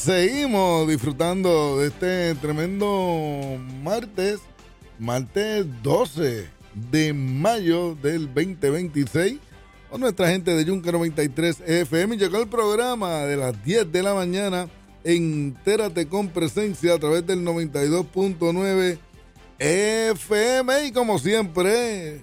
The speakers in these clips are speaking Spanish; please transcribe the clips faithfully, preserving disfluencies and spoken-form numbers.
seguimos disfrutando de este tremendo martes, martes doce de mayo del veinte veintiséis, con nuestra gente de Yunca noventa y tres F M. Llegó el programa de las diez de la mañana, Entérate con Presencia a través del noventa y dos punto nueve F M, y como siempre,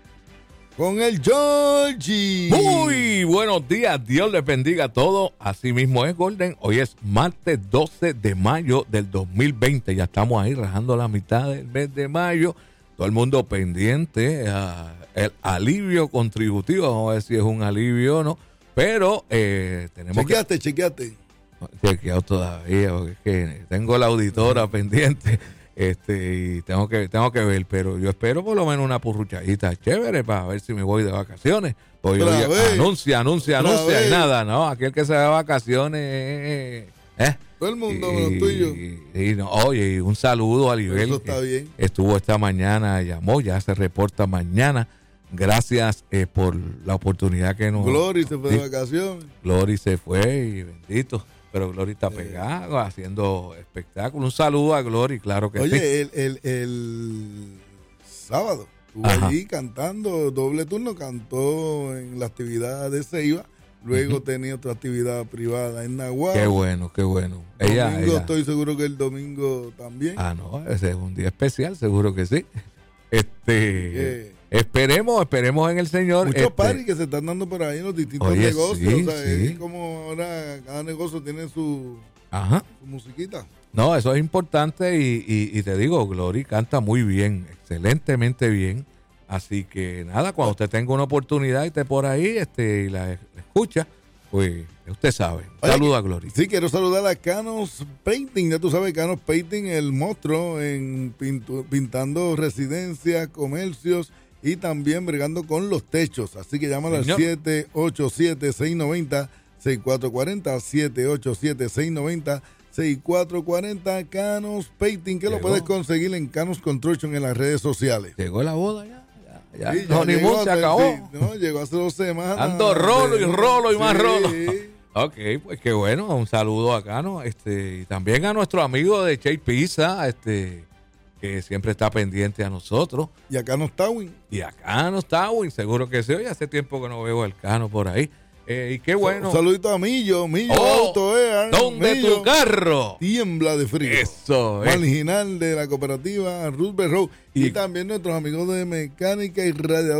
con el Georgie. Muy buenos días, Dios les bendiga a todos. Así mismo es, Golden. Hoy es martes doce de mayo del dos mil veinte. Ya estamos ahí rajando la mitad del mes de mayo. Todo el mundo pendiente a el alivio contributivo. Vamos a ver si es un alivio o no. Pero eh, tenemos chequeate, que... chequeate. Chequeado todavía, porque es que tengo la auditora pendiente. Este, y tengo que, tengo que ver, pero yo espero por lo menos una purruchadita chévere para ver si me voy de vacaciones. Porque oye, anuncia, anuncia, anuncia y nada, ¿no? Aquel que se va de vacaciones, eh, eh. Todo el mundo, y, lo tuyo. Y, y no, oye, y un saludo a Libel. Eso está bien. Estuvo esta mañana, llamó, ya se reporta mañana. Gracias eh, por la oportunidad que nos... Glory se fue de vacaciones. Glory se fue y bendito. Pero Glory está pegado, eh. haciendo espectáculo. Un saludo a Glory, claro que Oye, sí. Oye, el, el, el sábado estuvo Ajá. allí cantando, doble turno, cantó en la actividad de Ceiba. Luego uh-huh. tenía otra actividad privada en Nahuatl. Qué bueno, qué bueno. Domingo, ella, ella. estoy seguro que el domingo también. Ah, no, ese es un día especial, seguro que sí. Este... Eh. Esperemos, esperemos en el Señor. Muchos este, paris que se están dando por ahí en los distintos oye, negocios. Sí, o sea, sí. es como ahora cada negocio tiene su, Ajá. su musiquita. No, eso es importante y, y, y te digo, Glory canta muy bien, excelentemente bien. Así que nada, cuando usted tenga una oportunidad y esté por ahí este, y la, la escucha, pues usted sabe. Saluda a Glory. Sí, quiero saludar a Canos Painting. Ya tú sabes, Canos Painting, el monstruo en pintu, pintando residencias, comercios y también bregando con los techos. Así que llámalo al siete ocho siete, seis nueve cero, seis cuatro cuatro cero, siete ocho siete, seis nueve cero, seis cuatro cuatro cero, Canos Painting, que Llegó. Lo puedes conseguir en Canos Construction en las redes sociales. Llegó la boda ya. Ya, sí, ya no, ni mucho, se acabó. Sí, no, llegó hace dos semanas. Ando rolo de, y rolo y sí. más rolo. Ok, pues qué bueno. Un saludo acá, ¿no? Este, y también a nuestro amigo de Che Pizza, este, que siempre está pendiente a nosotros. Y a Canos Tawin. Y a Canos Tawin, seguro que sí. Oye, hace tiempo que no veo al Cano por ahí. Eh, y qué bueno. Un saludito a Millo, Millo oh, Auto Air. ¿Dónde Millo tu carro? Tiembla de frío. Eso. Eh. Original de la cooperativa Roosevelt Road. Y, y también nuestros amigos de Mecánica y Radiador.